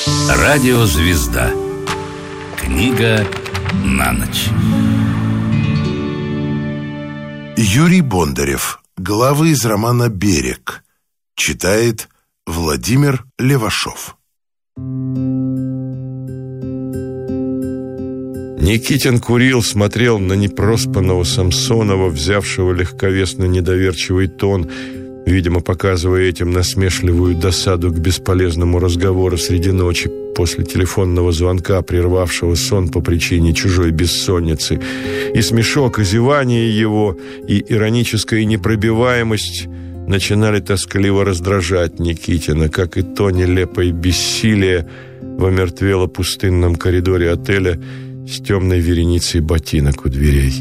Радиозвезда. Книга на ночь. Юрий Бондарев. Главы из романа «Берег». Читает Владимир Левашов. Никитин курил, смотрел на непроспанного Самсонова, взявшего легковесно недоверчивый тон, видимо, показывая этим насмешливую досаду к бесполезному разговору среди ночи после телефонного звонка, прервавшего сон по причине чужой бессонницы. И смешок, и зевание его, и ироническая непробиваемость начинали тоскливо раздражать Никитина, как и то нелепое бессилие в омертвело-пустынном коридоре отеля с темной вереницей ботинок у дверей.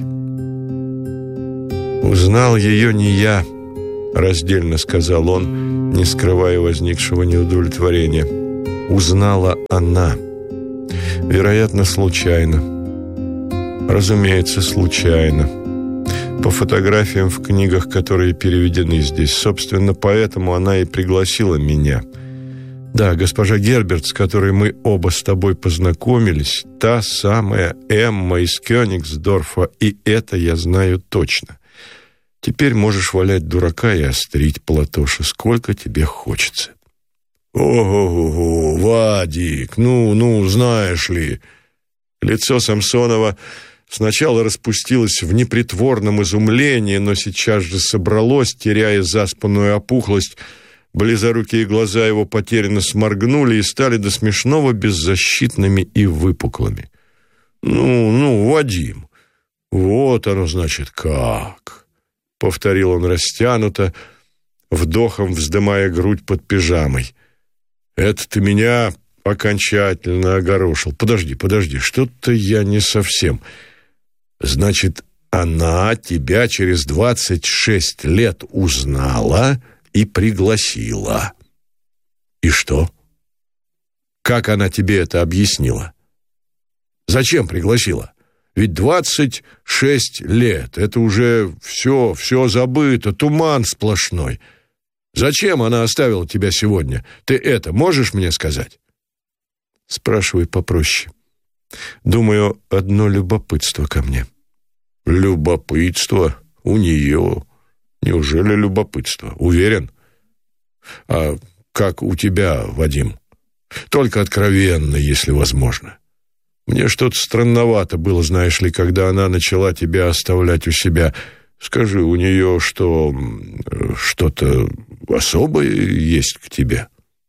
«Узнал ее не я», — раздельно сказал он, не скрывая возникшего неудовлетворения. «Узнала она. Вероятно, случайно. Разумеется, случайно. По фотографиям в книгах, которые переведены здесь. Собственно, поэтому она и пригласила меня. Да, госпожа Герберт, с которой мы оба с тобой познакомились, та самая Эмма из Кёнигсдорфа, и это я знаю точно. Теперь можешь валять дурака и острить, Платоша, сколько тебе хочется». «Ого-го, Вадик, ну, знаешь ли...» Лицо Самсонова сначала распустилось в непритворном изумлении, но сейчас же собралось, теряя заспанную опухлость. Близорукие глаза его потерянно сморгнули и стали до смешного беззащитными и выпуклыми. «Ну, Вадим, вот оно, значит, как!» — повторил он растянуто, вдохом вздымая грудь под пижамой. «Это ты меня окончательно огорошил. Подожди, что-то я не совсем. Значит, она тебя через 26 лет узнала и пригласила. И что? Как она тебе это объяснила? Зачем пригласила? Ведь 26 лет — это уже все забыто, туман сплошной. Зачем она оставила тебя сегодня? Ты это можешь мне сказать?» «Спрашивай попроще. Думаю, одно любопытство ко мне». «Любопытство? У нее? Неужели любопытство? Уверен? А как у тебя, Вадим? Только откровенно, если возможно. Мне что-то странновато было, знаешь ли, когда она начала тебя оставлять у себя. Скажи, у нее что-то особое есть к тебе?»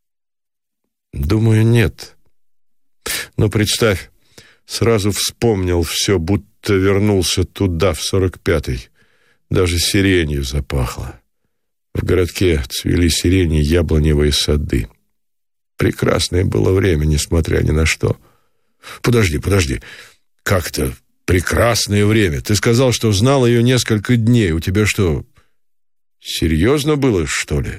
«Думаю, нет. Но представь, сразу вспомнил все, будто вернулся туда, в 45-й. Даже сиренью запахло. В городке цвели сирени, яблоневые сады. Прекрасное было время, несмотря ни на что». Подожди. Как-то прекрасное время. Ты сказал, что знал ее несколько дней. У тебя что, серьезно было, что ли?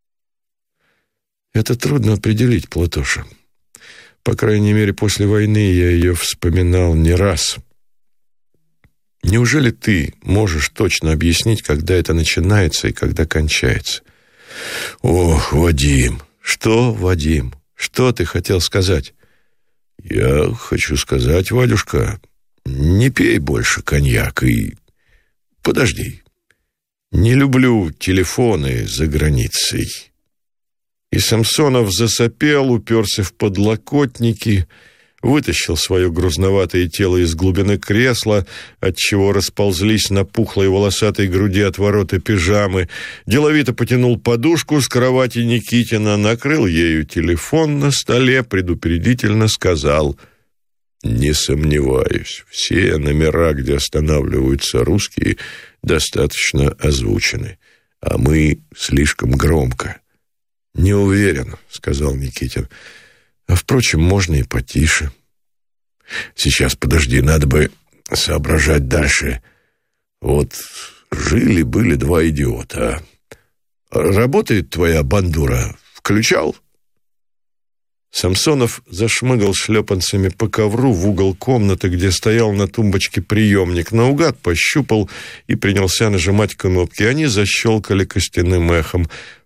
Это трудно определить, Платоша. По крайней мере, после войны я ее вспоминал не раз. Неужели ты можешь точно объяснить, когда это начинается и когда кончается? Ох, Вадим. Что, Вадим? Что ты хотел сказать? Я хочу сказать, Вадюшка, не пей больше коньяк и... Подожди. Не люблю телефоны за границей. И Самсонов засопел, уперся в подлокотники, вытащил свое грузноватое тело из глубины кресла, отчего расползлись на пухлой волосатой груди отвороты пижамы, деловито потянул подушку с кровати Никитина, накрыл ею телефон на столе, предупредительно сказал: «Не сомневаюсь, все номера, где останавливаются русские, достаточно озвучены, а мы слишком громко». «Не уверен», — сказал Никитин. «А, впрочем, можно и потише». «Сейчас, подожди, надо бы соображать дальше. Вот жили-были два идиота. Работает твоя бандура? Включал?» Самсонов зашмыгал шлепанцами по ковру в угол комнаты, где стоял на тумбочке приемник, наугад пощупал и принялся нажимать кнопки. Они защелкали костяным эхом.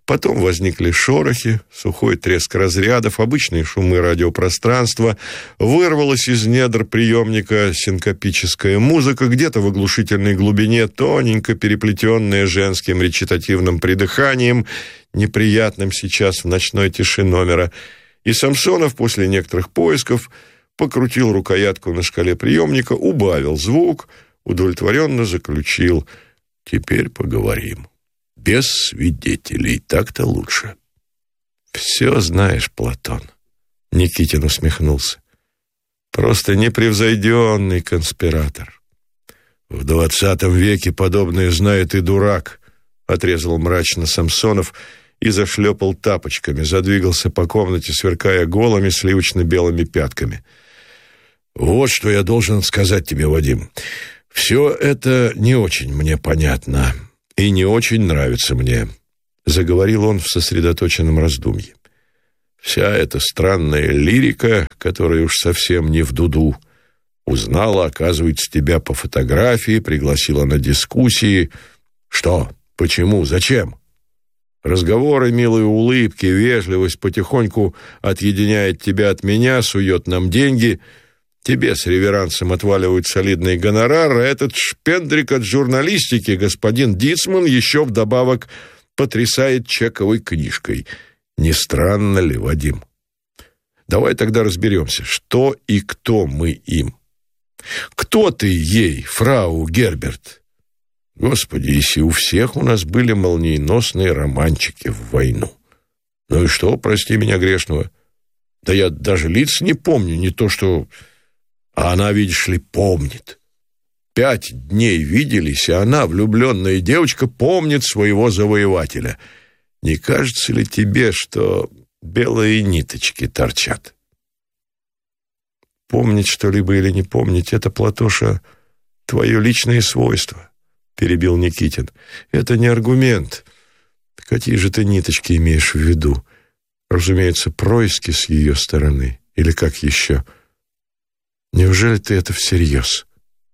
Потом возникли шорохи, сухой треск разрядов, обычные шумы радиопространства, вырвалась из недр приемника синкопическая музыка, где-то в оглушительной глубине тоненько переплетенная женским речитативным придыханием, неприятным сейчас в ночной тиши номера. И Самсонов после некоторых поисков покрутил рукоятку на шкале приемника, убавил звук, удовлетворенно заключил: «Теперь поговорим. Без свидетелей, так-то лучше». «Все знаешь, Платон», — Никитин усмехнулся. «Просто непревзойденный конспиратор». «В 20 веке подобное знает и дурак», — отрезал мрачно Самсонов и зашлепал тапочками, задвигался по комнате, сверкая голыми сливочно-белыми пятками. «Вот что я должен сказать тебе, Вадим. Все это не очень мне понятно и не очень нравится мне», — заговорил он в сосредоточенном раздумье. «Вся эта странная лирика, которая уж совсем не в дуду, узнала, оказывается, тебя по фотографии, пригласила на дискуссии. Что? Почему? Зачем? Разговоры, милые улыбки, вежливость потихоньку отъединяет тебя от меня, сует нам деньги. Тебе с реверансом отваливают солидный гонорар, а этот шпендрик от журналистики, господин Дицман, еще вдобавок потрясает чековой книжкой. Не странно ли, Вадим? Давай тогда разберемся, что и кто мы им. Кто ты ей, фрау Герберт? Господи, если у всех у нас были молниеносные романчики в войну. Ну и что, прости меня грешного? Да я даже лиц не помню, не то что... А она, видишь ли, помнит. 5 дней виделись, и она, влюбленная девочка, помнит своего завоевателя. Не кажется ли тебе, что белые ниточки торчат? Помнить что-либо или не помнить — это, Платоша, твое личное свойство, перебил Никитин. Это не аргумент. Какие же ты ниточки имеешь в виду? Разумеется, происки с ее стороны. Или как еще? Неужели ты это всерьез?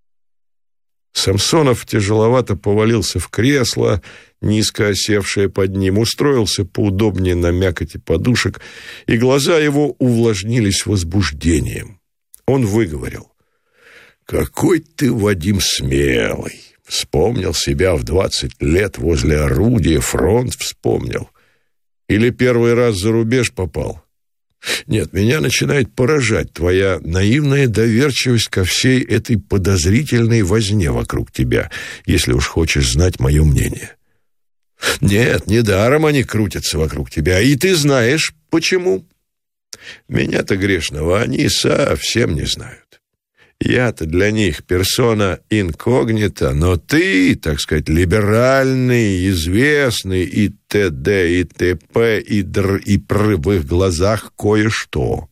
Самсонов тяжеловато повалился в кресло, низко осевшее под ним, устроился поудобнее на мякоти подушек, и глаза его увлажнились возбуждением. Он выговорил: «Какой ты, Вадим, смелый! Вспомнил себя в 20 лет возле орудия, фронт вспомнил. Или первый раз за рубеж попал? Нет, меня начинает поражать твоя наивная доверчивость ко всей этой подозрительной возне вокруг тебя, если уж хочешь знать мое мнение. Нет, недаром они крутятся вокруг тебя, и ты знаешь, почему. Меня-то грешного они совсем не знают. Я-то для них персона инкогнита, но ты, так сказать, либеральный, известный, и т.д., и т.п., и др, и пр в их глазах кое-что.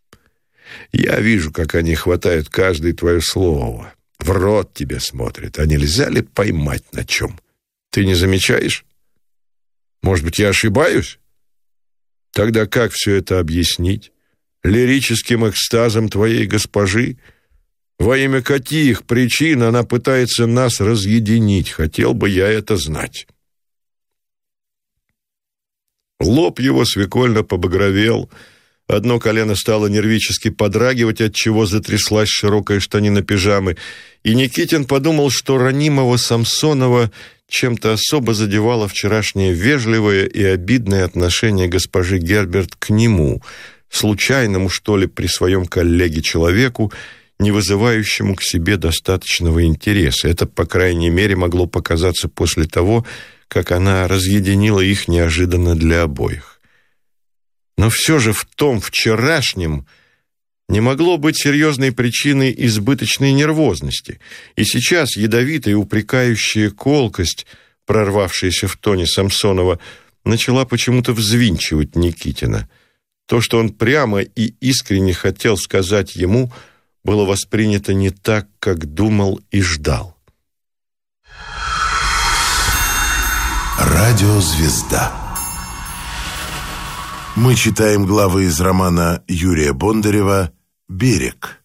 Я вижу, как они хватают каждое твое слово, в рот тебе смотрят, а нельзя ли поймать на чем? Ты не замечаешь? Может быть, я ошибаюсь? Тогда как все это объяснить? Лирическим экстазом твоей госпожи? Во имя каких причин она пытается нас разъединить? Хотел бы я это знать». Лоб его свекольно побагровел, одно колено стало нервически подрагивать, отчего затряслась широкая штанина пижамы, и Никитин подумал, что ранимого Самсонова чем-то особо задевало вчерашнее вежливое и обидное отношение госпожи Герберт к нему, случайному, что ли, при своем коллеге-человеку, не вызывающему к себе достаточного интереса. Это, по крайней мере, могло показаться после того, как она разъединила их неожиданно для обоих. Но все же в том вчерашнем не могло быть серьезной причиной избыточной нервозности, и сейчас ядовитая и упрекающая колкость, прорвавшаяся в тоне Самсонова, начала почему-то взвинчивать Никитина. То, что он прямо и искренне хотел сказать ему, было воспринято не так, как думал и ждал. Радиозвезда. Мы читаем главы из романа Юрия Бондарева «Берег».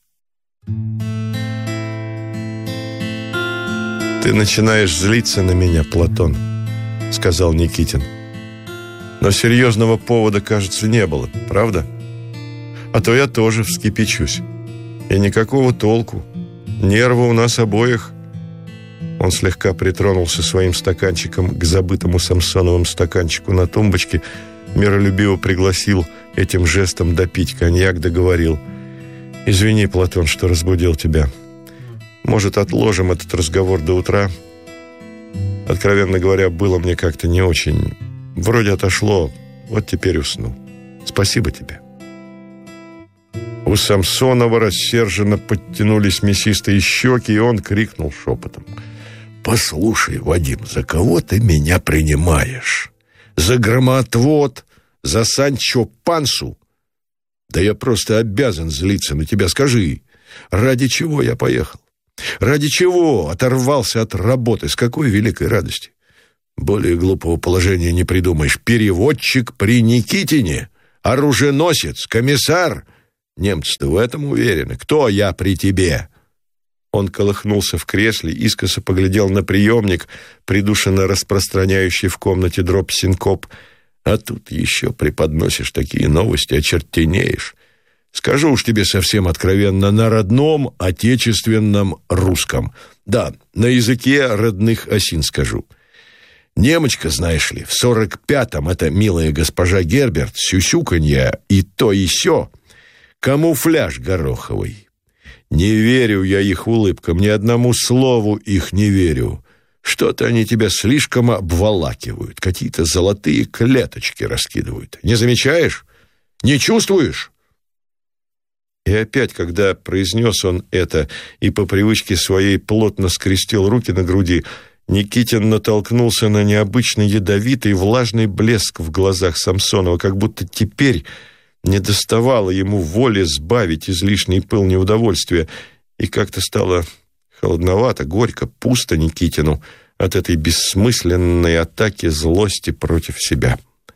«Ты начинаешь злиться на меня, Платон», — сказал Никитин. Но серьезного повода, кажется, не было, правда? А то я тоже вскипячусь. И никакого толку. Нервы у нас обоих. Он слегка притронулся своим стаканчиком к забытому Самсоновым стаканчику на тумбочке, миролюбиво пригласил этим жестом допить коньяк, договорил: «Извини, Платон, что разбудил тебя. Может, отложим этот разговор до утра?» Откровенно говоря, было мне как-то не очень. Вроде отошло, вот теперь усну. Спасибо тебе. У Самсонова рассерженно подтянулись мясистые щеки, и он крикнул шепотом: «Послушай, Вадим, за кого ты меня принимаешь? За громоотвод? За Санчо Пансу? Да я просто обязан злиться на тебя. Скажи, ради чего я поехал? Ради чего оторвался от работы? С какой великой радости? Более глупого положения не придумаешь. Переводчик при Никитине, оруженосец, комиссар. Немцы-то в этом уверены. Кто я при тебе?» Он колыхнулся в кресле, искоса поглядел на приемник, придушенно распространяющий в комнате дробь синкоп. «А тут еще преподносишь такие новости, очертенеешь. Скажу уж тебе совсем откровенно, на родном, отечественном русском. Да, на языке родных осин скажу. Немочка, знаешь ли, в 45-м эта милая госпожа Герберт, сюсюканья и то и сё, камуфляж гороховый. Не верю я их улыбкам, ни одному слову их не верю. Что-то они тебя слишком обволакивают, какие-то золотые клеточки раскидывают. Не замечаешь? Не чувствуешь?» И опять, когда произнес он это и по привычке своей плотно скрестил руки на груди, Никитин натолкнулся на необычно ядовитый влажный блеск в глазах Самсонова, как будто теперь недоставало ему воли сбавить излишний пыл неудовольствия, и как-то стало холодновато, горько, пусто Никитину от этой бессмысленной атаки злости против себя.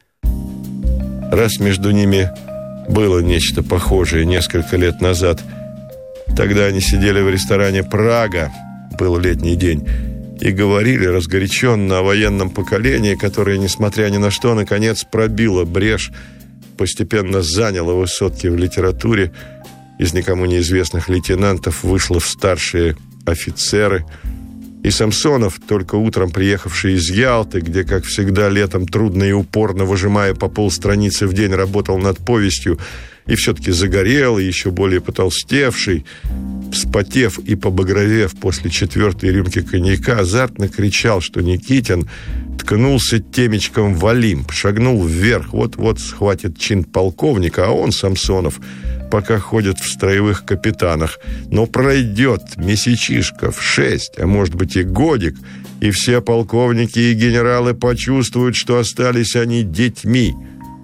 Раз между ними было нечто похожее несколько лет назад. Тогда они сидели в ресторане «Прага», был летний день, и говорили разгоряченно о военном поколении, которое, несмотря ни на что, наконец пробило брешь, постепенно заняло высотки в литературе, из никому неизвестных лейтенантов вышло в старшие офицеры. И Самсонов, только утром приехавший из Ялты, где, как всегда, летом трудно и упорно, выжимая по полстраницы в день, работал над повестью, и все-таки загорелый, еще более потолстевший, вспотев и побагровев после 4-й рюмки коньяка, азартно кричал, что Никитин ткнулся темечком в Олимп, шагнул вверх, вот-вот схватит чин полковника, а он, Самсонов, пока ходит в строевых капитанах. Но пройдет месячишка в 6, а может быть и годик, и все полковники и генералы почувствуют, что остались они детьми.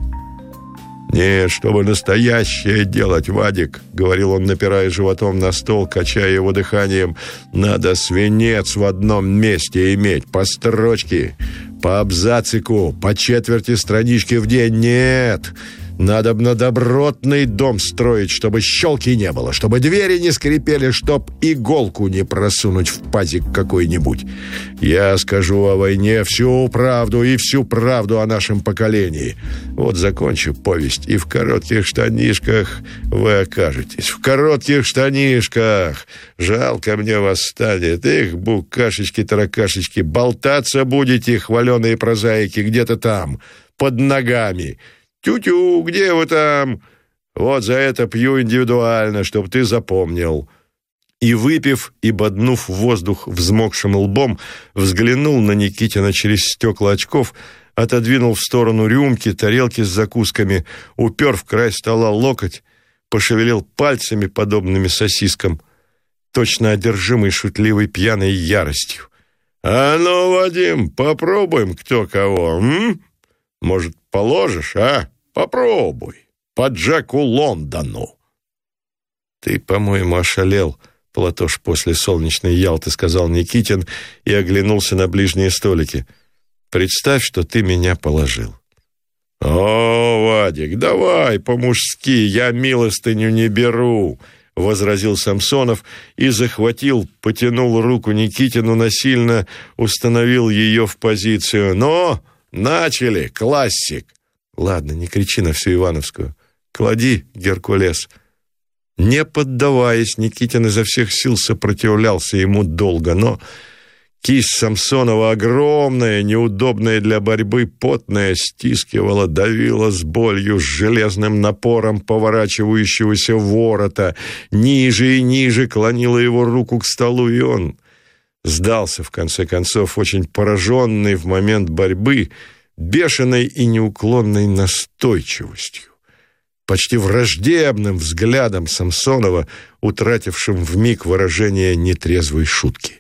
«Нет, чтобы настоящее делать, Вадик», — говорил он, напирая животом на стол, качая его дыханием, «надо свинец в одном месте иметь, по строчке, по абзацику, по четверти странички в день. Нет, надо на добротный дом строить, чтобы щелки не было, чтобы двери не скрипели, чтоб иголку не просунуть в пазик какой-нибудь. Я скажу о войне всю правду и всю правду о нашем поколении. Вот закончу повесть, и в коротких штанишках вы окажетесь. В коротких штанишках. Жалко мне вас станет. Эх, букашечки-таракашечки, болтаться будете, хваленые прозаики, где-то там, под ногами. Тю-тю, где вы там? Вот за это пью индивидуально, чтоб ты запомнил». И, выпив и боднув воздух взмокшим лбом, взглянул на Никитина через стекла очков, отодвинул в сторону рюмки, тарелки с закусками, упер в край стола локоть, пошевелил пальцами, подобными сосискам, точно одержимый шутливой пьяной яростью. «А ну, Вадим, попробуем кто кого, Может, положишь, а? Попробуй. По Джеку Лондону». «Ты, по-моему, ошалел, Платош, после солнечной Ялты», — сказал Никитин и оглянулся на ближние столики. «Представь, что ты меня положил». «О, Вадик, давай по-мужски, я милостыню не беру», — возразил Самсонов и захватил, потянул руку Никитину, насильно установил ее в позицию. «Но... начали, классик. Ладно, не кричи на всю Ивановскую. Клади, Геркулес. Не поддаваясь, Никитин изо всех сил сопротивлялся ему долго, но кисть Самсонова, огромная, неудобная для борьбы, потная, стискивала, давила с болью, с железным напором поворачивающегося ворота, ниже и ниже клонила его руку к столу, и он сдался, в конце концов, очень пораженный в момент борьбы бешеной и неуклонной настойчивостью, почти враждебным взглядом Самсонова, утратившим вмиг выражение нетрезвой шутки.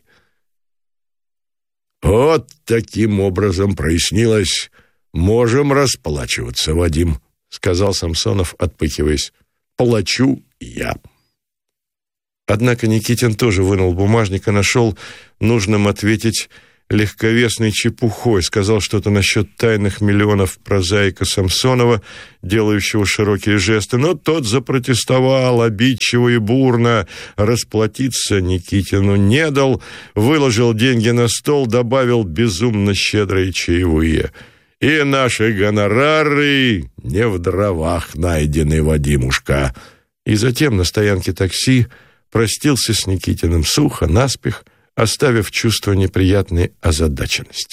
«Вот таким образом прояснилось. Можем расплачиваться, Вадим», — сказал Самсонов, отпыхиваясь. «Плачу я». Однако Никитин тоже вынул бумажник и нашел нужным ответить легковесной чепухой, сказал что-то насчет тайных миллионов прозаика Самсонова, делающего широкие жесты, но тот запротестовал обидчиво и бурно, расплатиться Никитину не дал, выложил деньги на стол, добавил безумно щедрые чаевые. «И наши гонорары не в дровах найдены, Вадимушка». И затем на стоянке такси простился с Никитиным сухо, наспех, оставив чувство неприятной озадаченности.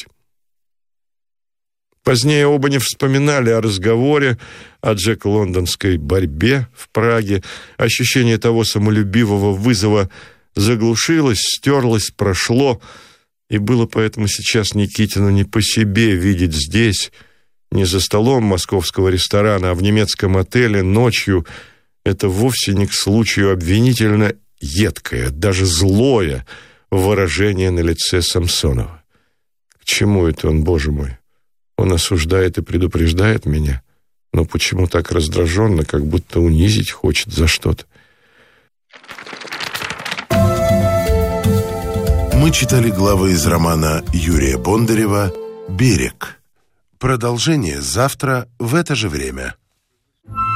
Позднее оба не вспоминали о разговоре, о джек-лондонской борьбе в Праге. Ощущение того самолюбивого вызова заглушилось, стерлось, прошло, и было поэтому сейчас Никитину не по себе видеть здесь, не за столом московского ресторана, а в немецком отеле ночью, это вовсе не к случаю обвинительно едкое, даже злое выражение на лице Самсонова. К чему это он, Боже мой? Он осуждает и предупреждает меня, но почему так раздраженно, как будто унизить хочет за что-то? Мы читали главы из романа Юрия Бондарева «Берег». Продолжение завтра в это же время.